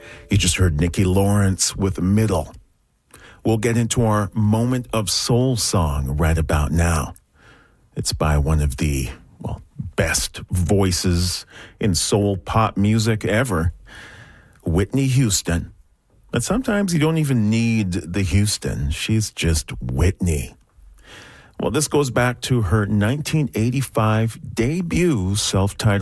You just heard Nikki Lawrence with Middle. We'll get into our moment of soul song right about now. It's by one of the, best voices in soul pop music ever, Whitney Houston. But sometimes you don't even need the Houston. She's just Whitney. Well, this goes back to her 1985 debut self-titled